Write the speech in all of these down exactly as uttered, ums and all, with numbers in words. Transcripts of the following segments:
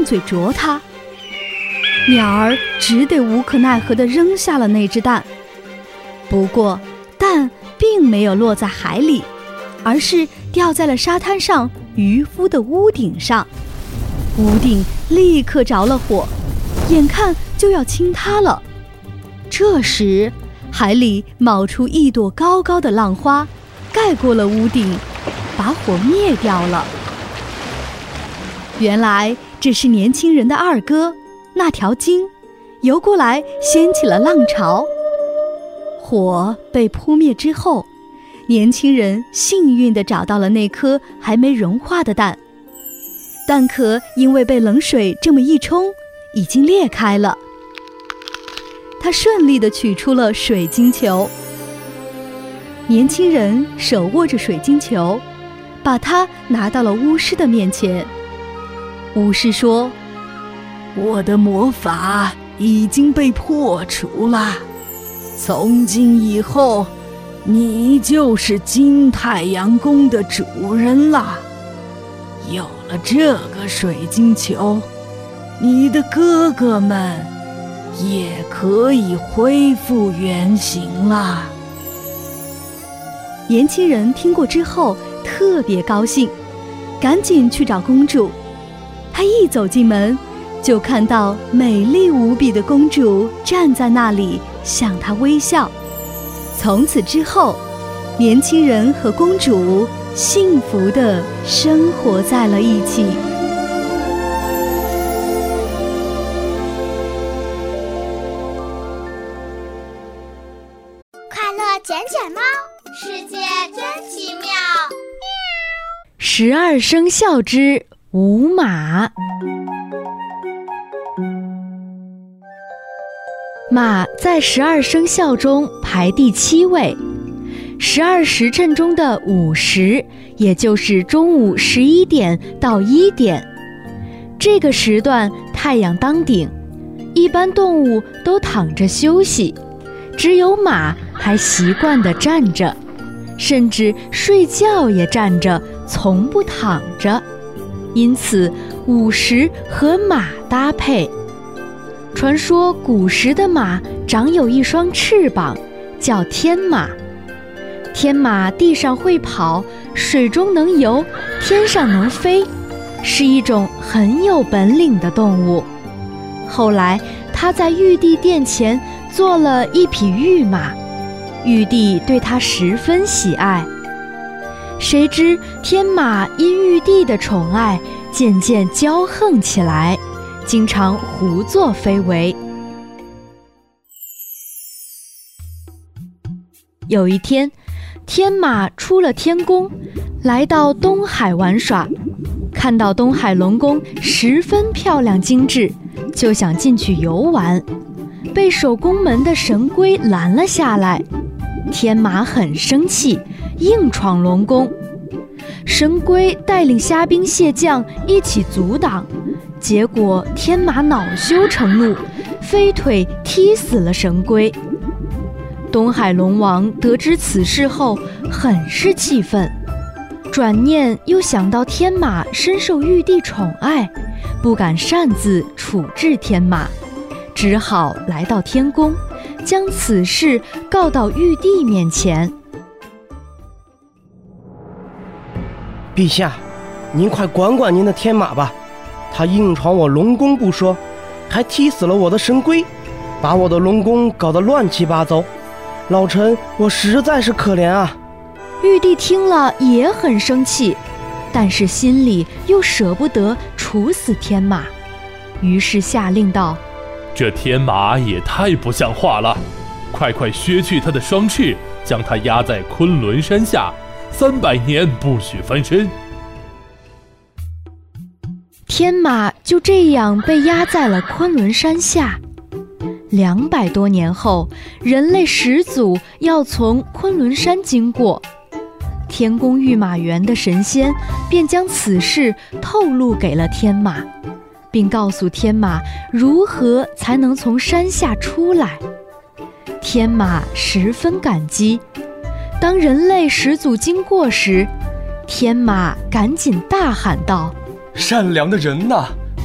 嘴啄它。鸟儿只得无可奈何地扔下了那只蛋。不过蛋并没有落在海里，而是掉在了沙滩上渔夫的屋顶上。屋顶立刻着了火，眼看就要倾塌了。这时海里冒出一朵高高的浪花，盖过了屋顶，把火灭掉了。原来这是年轻人的二哥那条鲸游过来，掀起了浪潮。火被扑灭之后，年轻人幸运地找到了那颗还没融化的蛋，蛋壳因为被冷水这么一冲，已经裂开了。他顺利地取出了水晶球。年轻人手握着水晶球，把它拿到了巫师的面前。巫师说：我的魔法已经被破除了，从今以后你就是金太阳宫的主人了。有了这个水晶球，你的哥哥们也可以恢复原形了。年轻人听过之后特别高兴，赶紧去找公主。他一走进门，就看到美丽无比的公主站在那里向他微笑。从此之后，年轻人和公主幸福地生活在了一起。 快乐捡捡猫，世界真奇妙。 十二生肖之午马。马在十二生肖中排第七位，十二时辰中的午时，也就是中午十一点到一点，这个时段太阳当顶，一般动物都躺着休息，只有马还习惯地站着，甚至睡觉也站着，从不躺着，因此午时和马搭配。传说古时的马长有一双翅膀，叫天马。天马地上会跑，水中能游，天上能飞，是一种很有本领的动物。后来他在玉帝殿前做了一匹玉马，玉帝对他十分喜爱。谁知天马因玉帝的宠爱，渐渐骄横起来，经常胡作非为。有一天，天马出了天宫，来到东海玩耍，看到东海龙宫十分漂亮精致，就想进去游玩，被守宫门的神龟拦了下来。天马很生气，硬闯龙宫。神龟带领虾兵蟹将一起阻挡，结果天马恼羞成怒，飞腿踢死了神龟。东海龙王得知此事后很是气愤，转念又想到天马深受玉帝宠爱，不敢擅自处置天马，只好来到天宫，将此事告到玉帝面前。 陛下，您快管管您的天马吧，他硬闯我龙宫不说，还踢死了我的神龟，把我的龙宫搞得乱七八糟，老臣我实在是可怜啊。 玉帝听了也很生气，但是心里又舍不得处死天马，于是下令道： 这天马也太不像话了，快快削去他的双翅，将他压在昆仑山下，三百年不许翻身。 天马就这样被压在了昆仑山下。两百多年后，人类始祖要从昆仑山经过，天宫御马园的神仙便将此事透露给了天马，并告诉天马如何才能从山下出来。天马十分感激。当人类始祖经过时，天马赶紧大喊道： 善良的人呐，我被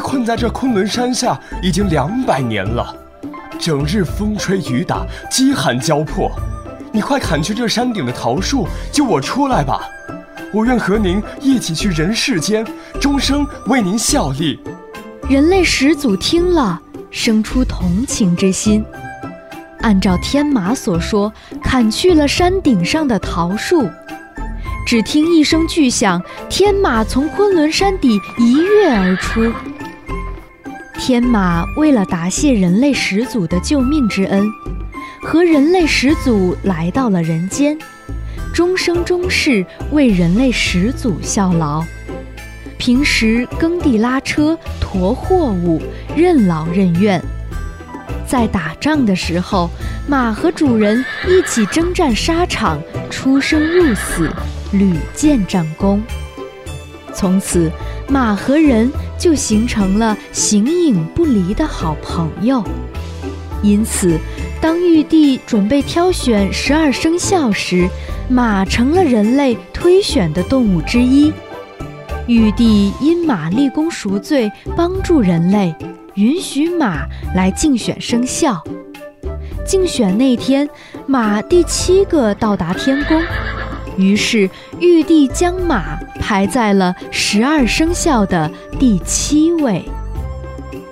困在这昆仑山下已经两百年了，整日风吹雨打，饥寒交迫。你快砍去这山顶的桃树，救我出来吧！我愿和您一起去人世间，终生为您效力。 人类始祖听了，生出同情之心，按照天马所说，砍去了山顶上的桃树。只听一声巨响，天马从昆仑山底一跃而出。天马为了答谢人类始祖的救命之恩，和人类始祖来到了人间，终生终世为人类始祖效劳。平时耕地拉车，驮货物，任劳任怨。在打仗的时候，马和主人一起征战沙场，出生入死，屡建战功。从此，马和人就形成了形影不离的好朋友。因此，当玉帝准备挑选十二生肖时，马成了人类推选的动物之一。玉帝因马立功赎罪，帮助人类，允许马来竞选生肖。竞选那天，马第七个到达天宫，于是玉帝将马排在了十二生肖的第七位。